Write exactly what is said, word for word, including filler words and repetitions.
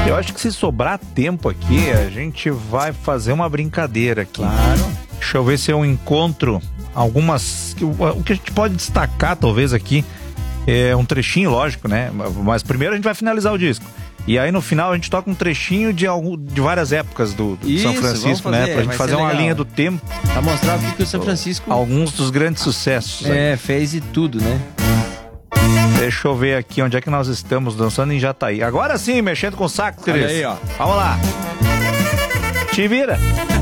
Eu acho que se sobrar tempo aqui, a gente vai fazer uma brincadeira aqui. Claro. Deixa eu ver se eu encontro algumas... O que a gente pode destacar, talvez, aqui, é um trechinho, lógico, né? Mas primeiro a gente vai finalizar o disco. E aí no final a gente toca um trechinho de, algum, de várias épocas do, do Isso, São Francisco, fazer, né? Pra gente fazer uma linha do tempo. Pra mostrar o que, que o São Francisco... Alguns dos grandes sucessos. É, aí. fez e tudo, né? Deixa eu ver aqui onde é que nós estamos dançando em Jataí. Agora sim, mexendo com o saco, Cris. Olha aí, ó. Vamos lá. Te vira.